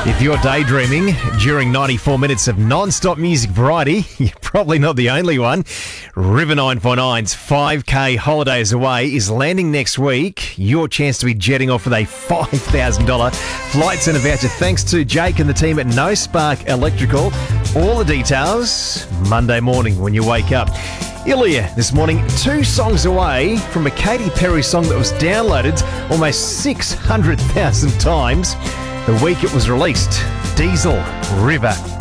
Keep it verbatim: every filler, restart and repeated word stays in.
If you're daydreaming during ninety-four minutes of non-stop music variety, you're probably not the only one. River nine four nine's five K Holidays Away is landing next week. Your chance to be jetting off with a five thousand dollars flight centre voucher thanks to Jake and the team at No Spark Electrical. All the details Monday morning when you wake up. Ilya this morning, two songs away from a Katy Perry song that was downloaded almost six hundred thousand times the week it was released. Diesel, River.